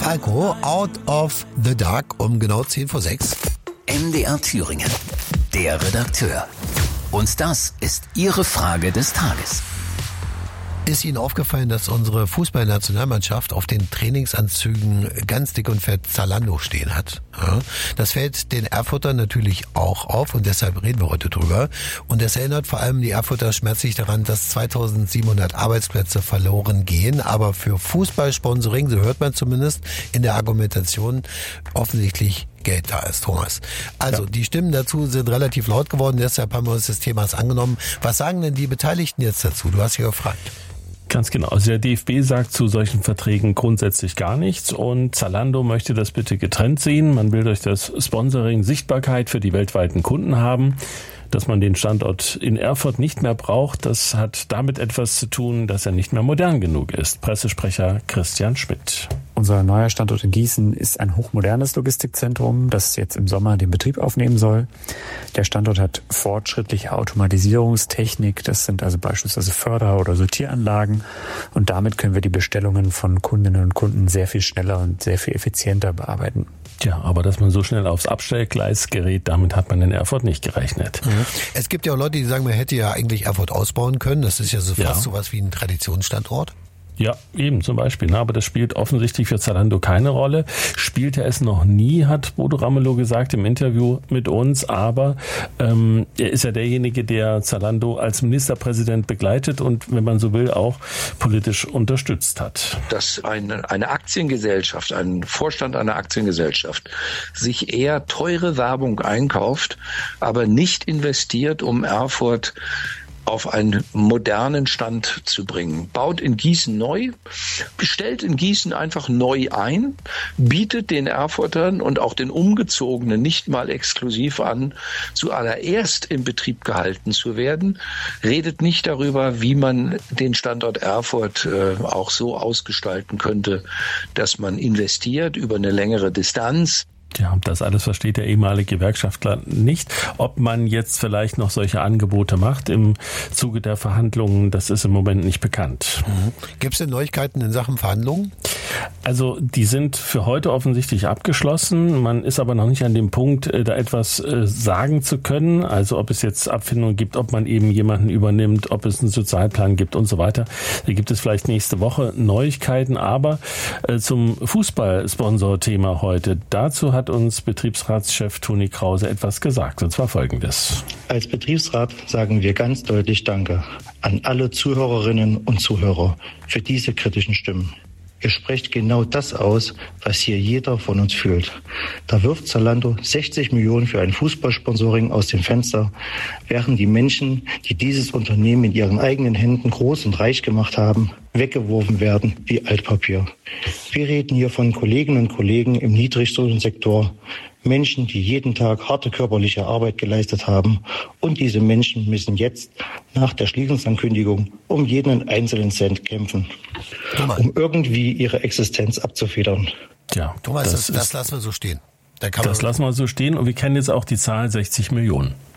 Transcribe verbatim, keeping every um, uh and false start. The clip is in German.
Falco, Out of the Dark, um genau zehn vor sechs. M D R Thüringen, der Redakteur. Und das ist Ihre Frage des Tages. Ist Ihnen aufgefallen, dass unsere Fußballnationalmannschaft auf den Trainingsanzügen ganz dick und fett Zalando stehen hat? Ja, das fällt den Erfurtern natürlich auch auf und deshalb reden wir heute drüber. Und das erinnert vor allem die Erfurter schmerzlich daran, dass zweitausendsiebenhundert Arbeitsplätze verloren gehen. Aber für Fußballsponsoring, so hört man zumindest in der Argumentation, offensichtlich Geld da ist, Thomas. Also ja. Die Stimmen dazu sind relativ laut geworden, deshalb haben wir uns des Themas angenommen. Was sagen denn die Beteiligten jetzt dazu? Du hast ja gefragt. Ganz genau. Also der D F B sagt zu solchen Verträgen grundsätzlich gar nichts und Zalando möchte das bitte getrennt sehen. Man will durch das Sponsoring Sichtbarkeit für die weltweiten Kunden haben. Dass man den Standort in Erfurt nicht mehr braucht, das hat damit etwas zu tun, dass er nicht mehr modern genug ist. Pressesprecher Christian Schmidt. Unser neuer Standort in Gießen ist ein hochmodernes Logistikzentrum, das jetzt im Sommer den Betrieb aufnehmen soll. Der Standort hat fortschrittliche Automatisierungstechnik, das sind also beispielsweise Förder- oder Sortieranlagen. Und damit können wir die Bestellungen von Kundinnen und Kunden sehr viel schneller und sehr viel effizienter bearbeiten. Tja, aber dass man so schnell aufs Abstellgleis gerät, damit hat man in Erfurt nicht gerechnet. Mhm. Es gibt ja auch Leute, die sagen, man hätte ja eigentlich Erfurt ausbauen können. Das ist ja so fast ja. sowas wie ein Traditionsstandort. Ja, eben zum Beispiel. Na, aber das spielt offensichtlich für Zalando keine Rolle. Spielte es noch nie, hat Bodo Ramelow gesagt im Interview mit uns. Aber ähm, er ist ja derjenige, der Zalando als Ministerpräsident begleitet und, wenn man so will, auch politisch unterstützt hat. Dass eine, eine Aktiengesellschaft, ein Vorstand einer Aktiengesellschaft sich eher teure Werbung einkauft, aber nicht investiert, um Erfurt auf einen modernen Stand zu bringen. Baut in Gießen neu, stellt in Gießen einfach neu ein, bietet den Erfurtern und auch den Umgezogenen nicht mal exklusiv an, zuallererst im Betrieb gehalten zu werden, redet nicht darüber, wie man den Standort Erfurt äh, auch so ausgestalten könnte, dass man investiert über eine längere Distanz. Ja, das alles versteht der ehemalige Gewerkschaftler nicht. Ob man jetzt vielleicht noch solche Angebote macht im Zuge der Verhandlungen, das ist im Moment nicht bekannt. Mhm. Gibt es denn Neuigkeiten in Sachen Verhandlungen? Also die sind für heute offensichtlich abgeschlossen. Man ist aber noch nicht an dem Punkt, da etwas sagen zu können. Also ob es jetzt Abfindungen gibt, ob man eben jemanden übernimmt, ob es einen Sozialplan gibt und so weiter. Da gibt es vielleicht nächste Woche Neuigkeiten. Aber zum Fußballsponsor-Thema heute, dazu hat uns Betriebsratschef Toni Krause etwas gesagt, und zwar Folgendes. Als Betriebsrat sagen wir ganz deutlich Danke an alle Zuhörerinnen und Zuhörer für diese kritischen Stimmen. Ihr sprecht genau das aus, was hier jeder von uns fühlt. Da wirft Zalando sechzig Millionen für ein Fußballsponsoring aus dem Fenster, während die Menschen, die dieses Unternehmen in ihren eigenen Händen groß und reich gemacht haben, weggeworfen werden wie Altpapier. Wir reden hier von Kolleginnen und Kollegen im Niedriglohnsektor, Menschen, die jeden Tag harte körperliche Arbeit geleistet haben. Und diese Menschen müssen jetzt nach der Schließungsankündigung um jeden einzelnen Cent kämpfen, um irgendwie ihre Existenz abzufedern. Ja, Thomas, das, das, das lassen wir so stehen. Da kann das man lassen wir so stehen und wir kennen jetzt auch die Zahl sechzig Millionen.